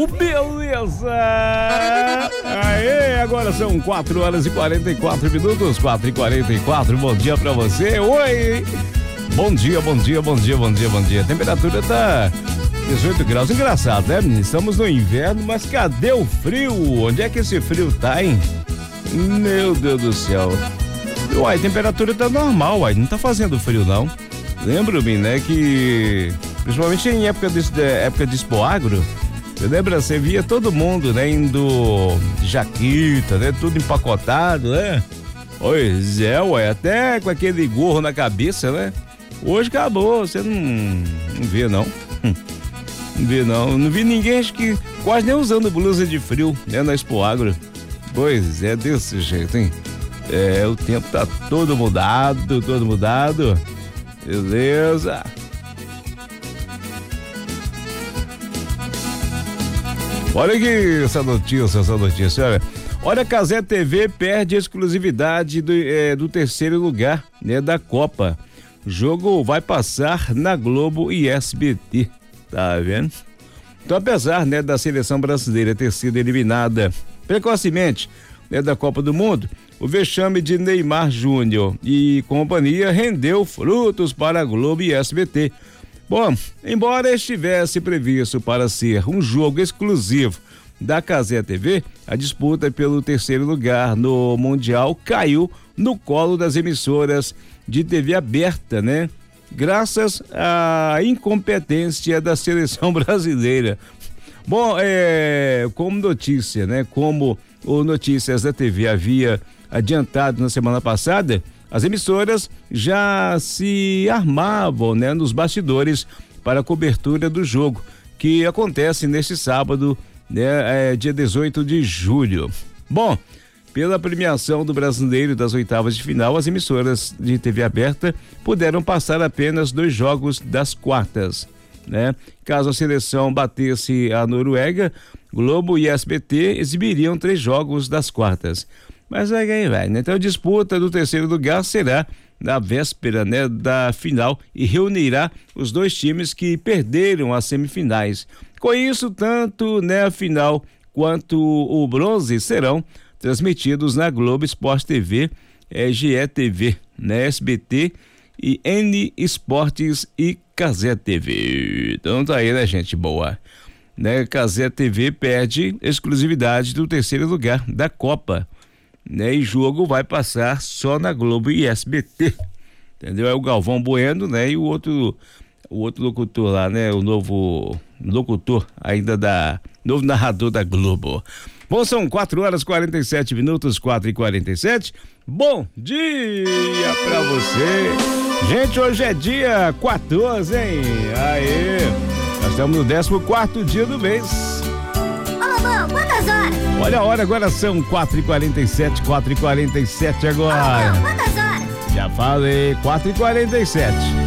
Beleza! Aê, agora são 4 horas e 44 minutos, 4h44. Bom dia pra você. Oi! Bom dia, bom dia, bom dia, bom dia, bom dia. A temperatura tá 18 graus. Engraçado, né, menino? Estamos no inverno, mas cadê o frio? Onde é que esse frio tá, hein? Meu Deus do céu. Uai, a temperatura tá normal, uai. Não tá fazendo frio, não. Lembro-me, né, que principalmente em época de Expo Agro, você lembra, você via todo mundo, né, indo de jaqueta, né, tudo empacotado, né? Pois é, ué, até com aquele gorro na cabeça, né? Hoje acabou, você não vê, não. Não vê, não. Não vi ninguém, acho que quase nem usando blusa de frio, né, na Expo Agro. Pois é, desse jeito, hein? É, o tempo tá todo mudado. Beleza. Olha aqui essa notícia, olha, a Cazé TV perde a exclusividade do terceiro lugar, né, da Copa. O jogo vai passar na Globo e SBT, tá vendo? Então, apesar, né, da seleção brasileira ter sido eliminada precocemente, né, da Copa do Mundo, o vexame de Neymar Júnior e companhia rendeu frutos para a Globo e SBT. Bom, embora estivesse previsto para ser um jogo exclusivo da Cazé TV, a disputa pelo terceiro lugar no Mundial caiu no colo das emissoras de TV aberta, né? Graças à incompetência da seleção brasileira. Bom, como notícia, né? Como o Notícias da TV havia adiantado na semana passada, as emissoras já se armavam, né, nos bastidores para a cobertura do jogo, que acontece neste sábado, né, dia 18 de julho. Bom, pela premiação do Brasileiro das oitavas de final, as emissoras de TV aberta puderam passar apenas 2 jogos das quartas, né? Caso a seleção batesse a Noruega, Globo e SBT exibiriam 3 jogos das quartas. Mas aí vai, né? Então a disputa do terceiro lugar será na véspera, né, da final e reunirá os 2 times que perderam as semifinais. Com isso, tanto, né, a final quanto o bronze serão transmitidos na Globo Esporte TV, GE TV, né, SBT e N Esportes e Cazé TV. Então tá aí, né, gente boa, né? Cazé TV perde exclusividade do terceiro lugar da Copa, né? E jogo vai passar só na Globo e SBT, entendeu? É o Galvão Bueno, né? E o outro locutor lá, né? O novo locutor novo narrador da Globo. Bom, são 4 horas e 47 minutos, 4h47. Bom dia pra você. Gente, hoje é dia 14, hein? Aê! Nós estamos no 14º dia do mês. Ô, Lobão, quantas horas? Olha a hora, agora são 4h47, 4h47 agora. Ô, Lobão, quantas horas? Já falei, 4h47.